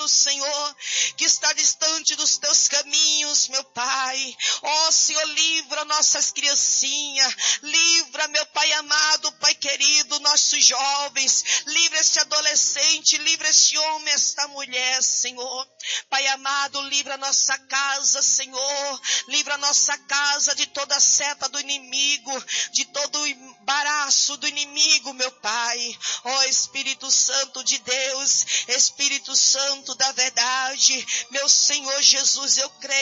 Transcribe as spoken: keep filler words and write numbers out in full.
pequeno, Senhor, que está distante dos teus caminhos, meu Pai. Ó, Senhor, livra nossas criancinhas, livra, meu Pai amado, Pai querido, nossos jovens, livra este adolescente, livra este homem, esta mulher, Senhor. Pai amado, livra nossa casa, Senhor, livra nossa casa de toda seta do inimigo, de todo embaraço do inimigo, meu Pai. Ó Espírito Santo de Deus, Espírito Santo da verdade, meu Senhor Jesus, eu creio